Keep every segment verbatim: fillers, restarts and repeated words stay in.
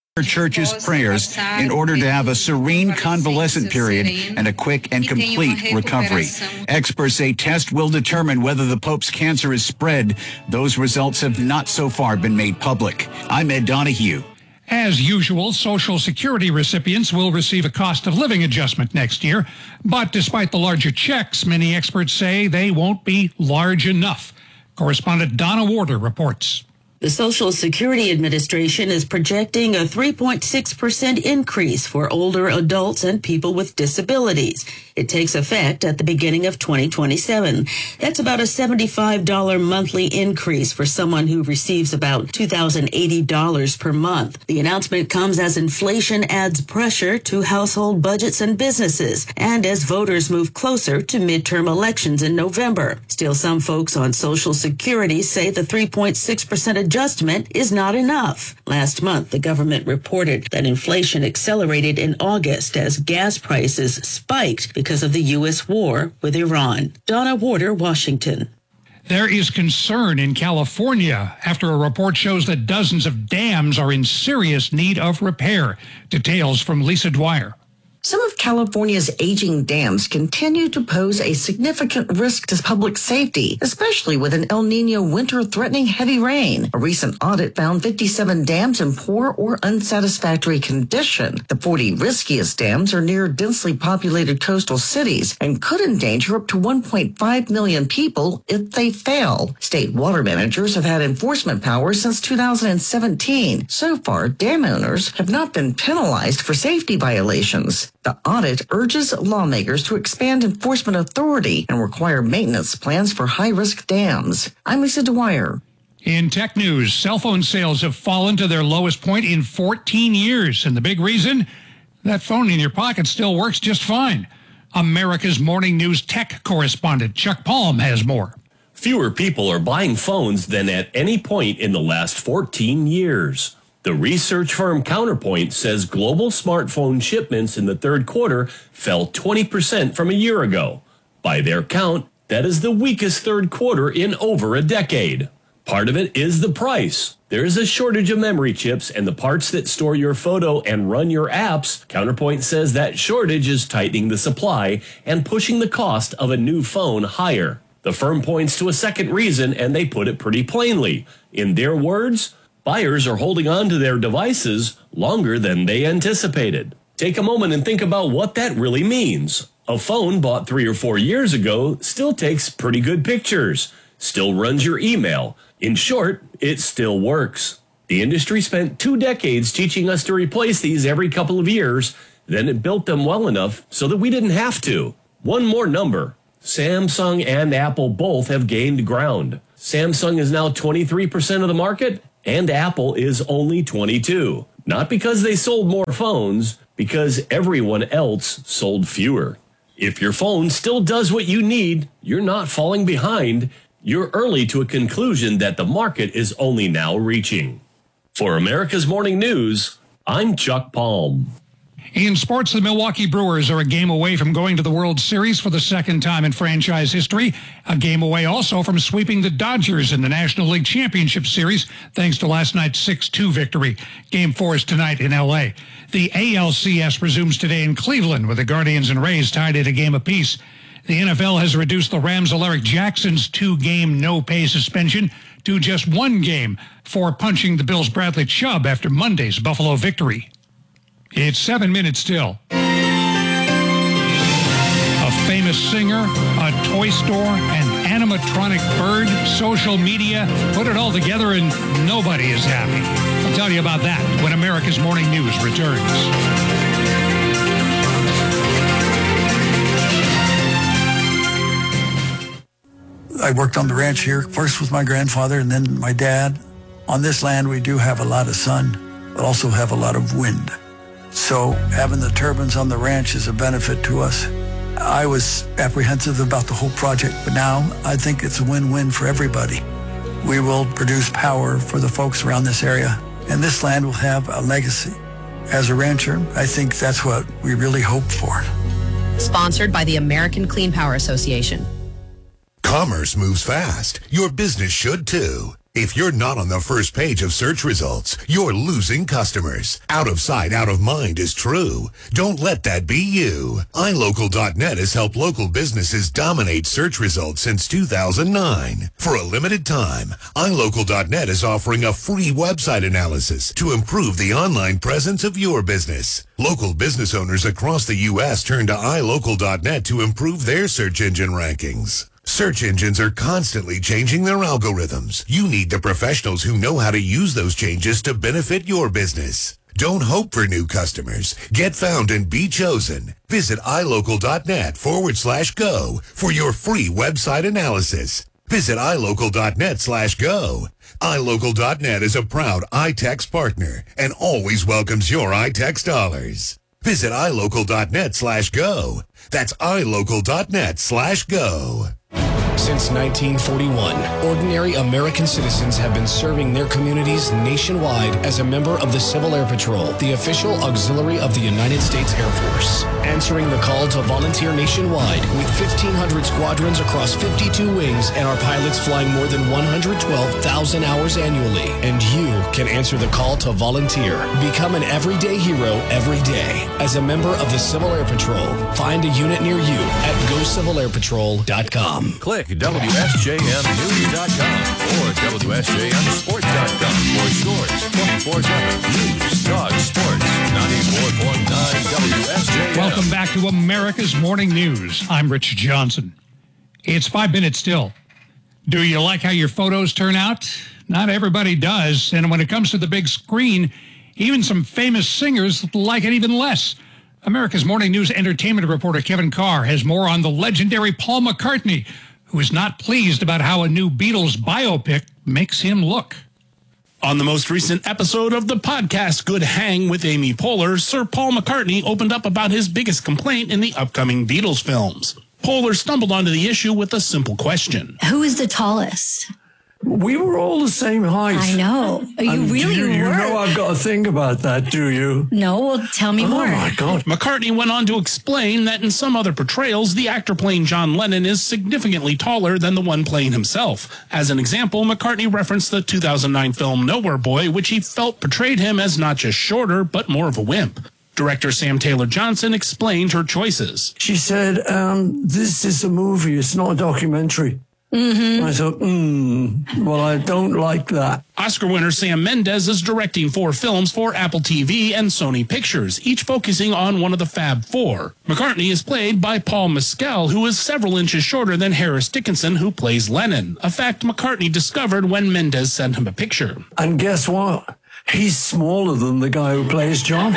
Church's prayers in order to have a serene convalescent period and a quick and complete recovery. Experts say tests will determine whether the Pope's cancer is spread. Those results have not so far been made public. I'm Ed Donahue. As usual, Social Security recipients will receive a cost of living adjustment next year. But despite the larger checks, many experts say they won't be large enough. Correspondent Donna Warder reports. The Social Security Administration is projecting a three point six percent increase for older adults and people with disabilities. It takes effect at the beginning of twenty twenty-seven. That's about a seventy-five dollars monthly increase for someone who receives about two thousand eighty dollars per month. The announcement comes as inflation adds pressure to household budgets and businesses, and as voters move closer to midterm elections in November. Still, some folks on Social Security say the three point six percent adjustment is not enough. Last month, the government reported that inflation accelerated in August as gas prices spiked because of the U S war with Iran. Donna Warder, Washington. There is concern in California after a report shows that dozens of dams are in serious need of repair. Details from Lisa Dwyer. Some of California's aging dams continue to pose a significant risk to public safety, especially with an El Nino winter threatening heavy rain. A recent audit found fifty-seven dams in poor or unsatisfactory condition. The forty riskiest dams are near densely populated coastal cities and could endanger up to one point five million people if they fail. State water managers have had enforcement powers since two thousand seventeen. So far, dam owners have not been penalized for safety violations. The audit urges lawmakers to expand enforcement authority and require maintenance plans for high-risk dams. I'm Lisa Dwyer. In tech news, cell phone sales have fallen to their lowest point in fourteen years. And the big reason? That phone in your pocket still works just fine. America's Morning News tech correspondent Chuck Palm has more. Fewer people are buying phones than at any point in the last fourteen years. The research firm Counterpoint says global smartphone shipments in the third quarter fell twenty percent from a year ago. By their count, that is the weakest third quarter in over a decade. Part of it is the price. There is a shortage of memory chips and the parts that store your photo and run your apps. Counterpoint says that shortage is tightening the supply and pushing the cost of a new phone higher. The firm points to a second reason, and they put it pretty plainly. In their words, buyers are holding on to their devices longer than they anticipated. Take a moment and think about what that really means. A phone bought three or four years ago still takes pretty good pictures, still runs your email. In short, it still works. The industry spent two decades teaching us to replace these every couple of years, then it built them well enough so that we didn't have to. One more number. Samsung and Apple both have gained ground. Samsung is now twenty-three percent of the market, and Apple is only twenty-two. Not because they sold more phones, because everyone else sold fewer. If your phone still does what you need, you're not falling behind. You're early to a conclusion that the market is only now reaching. For America's Morning News, I'm Chuck Palm. In sports, the Milwaukee Brewers are a game away from going to the World Series for the second time in franchise history. A game away also from sweeping the Dodgers in the National League Championship Series, thanks to last night's six two victory. Game four is tonight in L A. The A L C S resumes today in Cleveland, with the Guardians and Rays tied at a game apiece. The N F L has reduced the Rams' Alaric Jackson's two-game no-pay suspension to just one game for punching the Bills' Bradley Chubb after Monday's Buffalo victory. It's seven minutes still. A famous singer, a toy store, an animatronic bird, social media, put it all together and nobody is happy. I'll tell you about that when America's Morning News returns. I worked on the ranch here, first with my grandfather and then my dad. On this land, we do have a lot of sun, but also have a lot of wind. So having the turbines on the ranch is a benefit to us. I was apprehensive about the whole project, but now I think it's a win-win for everybody. We will produce power for the folks around this area, and this land will have a legacy. As a rancher, I think that's what we really hope for. Sponsored by the American Clean Power Association. Commerce moves fast. Your business should too. If you're not on the first page of search results, you're losing customers. Out of sight, out of mind is true. Don't let that be you. i local dot net has helped local businesses dominate search results since two thousand nine. For a limited time, i local dot net is offering a free website analysis to improve the online presence of your business. Local business owners across the U S turn to i local dot net to improve their search engine rankings. Search engines are constantly changing their algorithms. You need the professionals who know how to use those changes to benefit your business. Don't hope for new customers. Get found and be chosen. Visit i local dot net forward slash go for your free website analysis. Visit i local dot net slash go. i local dot net is a proud iTex partner and always welcomes your iTex dollars. Visit i local dot net slash go. That's i local dot net slash go. Since nineteen forty-one, ordinary American citizens have been serving their communities nationwide as a member of the Civil Air Patrol, the official auxiliary of the United States Air Force. Answering the call to volunteer nationwide with fifteen hundred squadrons across fifty-two wings and our pilots flying more than one hundred twelve thousand hours annually. And you can answer the call to volunteer. Become an everyday hero every day as a member of the Civil Air Patrol. Find a unit near you at go civil air patrol dot com. Click W S J M news dot com or W S J M sports dot com for scores twenty-four seven. News, talk, sports, ninety-four point nine W S J M. Welcome back to America's Morning News. I'm Rich Johnson. It's five minutes till. Do you like how your photos turn out? Not everybody does. And when it comes to the big screen, even some famous singers like it even less. America's Morning News entertainment reporter Kevin Carr has more on the legendary Paul McCartney, who is not pleased about how a new Beatles biopic makes him look. On the most recent episode of the podcast Good Hang with Amy Poehler, Sir Paul McCartney opened up about his biggest complaint in the upcoming Beatles films. Poehler stumbled onto the issue with a simple question. Who is the tallest? We were all the same height. I know. You and really you, you were. You know I've got to think about that, do you? No, well, tell me oh more. Oh, my God. McCartney went on to explain that in some other portrayals, the actor playing John Lennon is significantly taller than the one playing himself. As an example, McCartney referenced the two thousand nine film Nowhere Boy, which he felt portrayed him as not just shorter, but more of a wimp. Director Sam Taylor Johnson explained her choices. She said, um, this is a movie, it's not a documentary. Mm-hmm. I thought, hmm, well, I don't like that. Oscar winner Sam Mendes is directing four films for Apple T V and Sony Pictures, each focusing on one of the Fab Four. McCartney is played by Paul Mescal, who is several inches shorter than Harris Dickinson, who plays Lennon, a fact McCartney discovered when Mendes sent him a picture. And guess what? He's smaller than the guy who plays John.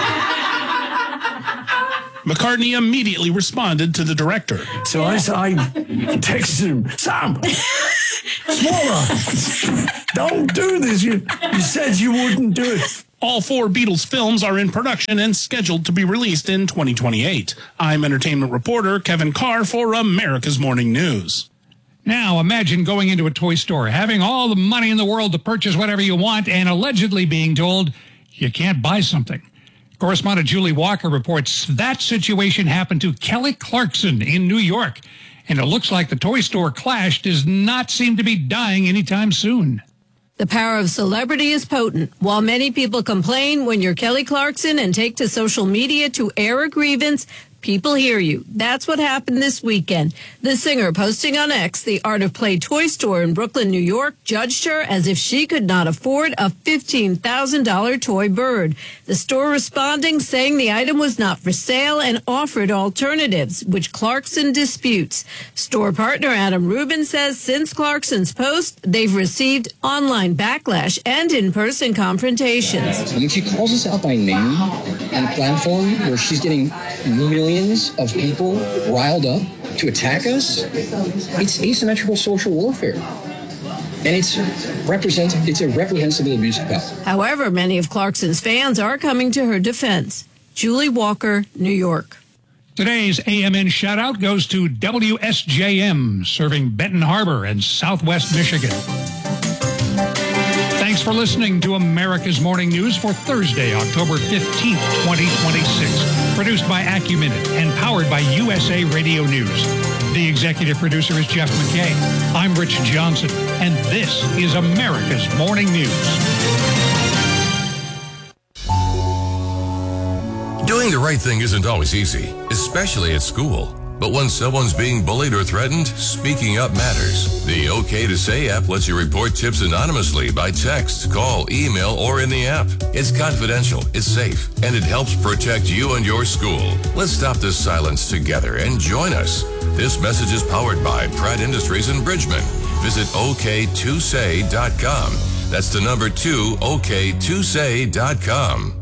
McCartney immediately responded to the director. So I, I texted him, Sam, smaller. Don't do this. You, you said you wouldn't do it. All four Beatles films are in production and scheduled to be released in twenty twenty-eight. I'm entertainment reporter Kevin Carr for America's Morning News. Now, imagine going into a toy store, having all the money in the world to purchase whatever you want, and allegedly being told you can't buy something. Correspondent Julie Walker reports that situation happened to Kelly Clarkson in New York, and it looks like the toy store clash does not seem to be dying anytime soon. The power of celebrity is potent. While many people complain when you're Kelly Clarkson and take to social media to air a grievance, people hear you. That's what happened this weekend. The singer posting on X, the Art of Play toy store in Brooklyn, New York, judged her as if she could not afford a fifteen thousand dollars toy bird. The store responding, saying the item was not for sale and offered alternatives, which Clarkson disputes. Store partner Adam Rubin says since Clarkson's post, they've received online backlash and in-person confrontations. When she calls us out by name on a platform where she's getting millions of people riled up to attack us, it's asymmetrical social warfare. And it's represent it's a reprehensible abuse of power. However, many of Clarkson's fans are coming to her defense. Julie Walker, New York. Today's A M N shout-out goes to W S J M, serving Benton Harbor and Southwest Michigan. Thanks for listening to America's Morning News for Thursday, October fifteenth, twenty twenty-six. Produced by Acuminute and powered by U S A Radio News. The executive producer is Jeff McKay. I'm Rich Johnson, and this is America's Morning News. Doing the right thing isn't always easy, especially at school. But when someone's being bullied or threatened, speaking up matters. The OK to Say app lets you report tips anonymously by text, call, email, or in the app. It's confidential, it's safe, and it helps protect you and your school. Let's stop this silence together and join us. This message is powered by Pratt Industries in Bridgman. Visit O K two say dot com. That's the number two, O K two say dot com.